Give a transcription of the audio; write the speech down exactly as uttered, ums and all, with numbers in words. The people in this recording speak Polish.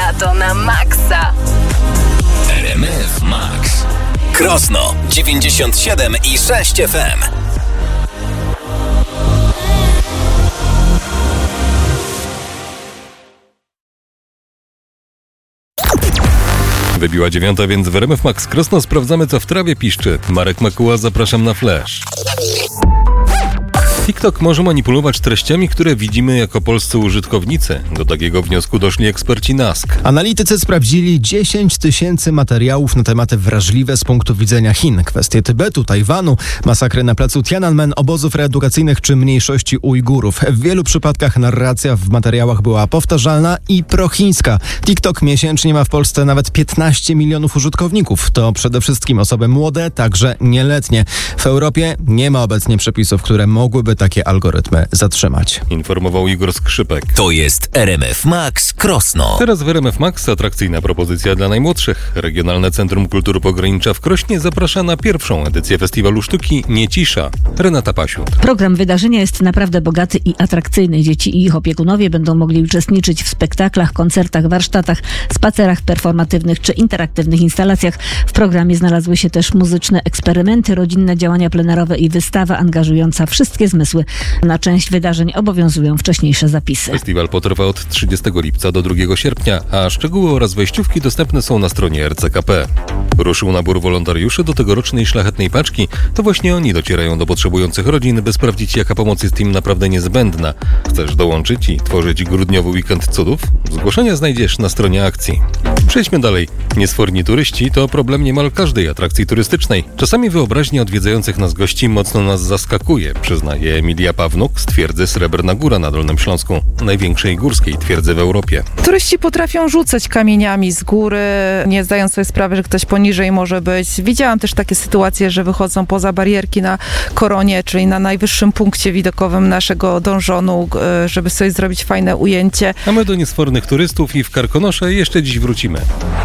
Lato na maksa. R M F Max. Krosno dziewięćdziesiąt siedem i sześć F M. Wybiła dziewiąta, więc w R M F Max Krosno sprawdzamy, co w trawie piszczy. Marek Makuła, zapraszam na flash. TikTok może manipulować treściami, które widzimy jako polscy użytkownicy. Do takiego wniosku doszli eksperci Nask. Analitycy sprawdzili dziesięć tysięcy materiałów na tematy wrażliwe z punktu widzenia Chin. Kwestie Tybetu, Tajwanu, masakry na placu Tiananmen, obozów reedukacyjnych czy mniejszości Ujgurów. W wielu przypadkach narracja w materiałach była powtarzalna i prochińska. TikTok miesięcznie ma w Polsce nawet piętnaście milionów użytkowników. To przede wszystkim osoby młode, także nieletnie. W Europie nie ma obecnie przepisów, które mogłyby takie algorytmy zatrzymać. Informował Igor Skrzypek. To jest R M F Max Krosno. Teraz w R M F Max atrakcyjna propozycja dla najmłodszych. Regionalne Centrum Kultury Pogranicza w Krośnie zaprasza na pierwszą edycję Festiwalu Sztuki Nie Cisza. Renata Pasiut. Program wydarzenia jest naprawdę bogaty i atrakcyjny. Dzieci i ich opiekunowie będą mogli uczestniczyć w spektaklach, koncertach, warsztatach, spacerach performatywnych czy interaktywnych instalacjach. W programie znalazły się też muzyczne eksperymenty, rodzinne działania plenerowe i wystawa angażująca wszystkie zmysły. Na część wydarzeń obowiązują wcześniejsze zapisy. Festiwal potrwa od trzydziestego lipca do drugiego sierpnia, a szczegóły oraz wejściówki dostępne są na stronie R C K P. Ruszył nabór wolontariuszy do tegorocznej szlachetnej paczki. To właśnie oni docierają do potrzebujących rodzin, by sprawdzić, jaka pomoc jest im naprawdę niezbędna. Chcesz dołączyć i tworzyć grudniowy weekend cudów? Zgłoszenia znajdziesz na stronie akcji. Przejdźmy dalej. Niesforni turyści to problem niemal każdej atrakcji turystycznej. Czasami wyobraźnia odwiedzających nas gości mocno nas zaskakuje, przyznaje Emilia Pawnuk z twierdzy Srebrna Góra na Dolnym Śląsku, największej górskiej twierdzy w Europie. Turyści potrafią rzucać kamieniami z góry, nie zdając sobie sprawy, że ktoś poniżej może być. Widziałam też takie sytuacje, że wychodzą poza barierki na koronie, czyli na najwyższym punkcie widokowym naszego donżonu, żeby sobie zrobić fajne ujęcie. A my do niesfornych turystów i w Karkonosze jeszcze dziś wrócimy.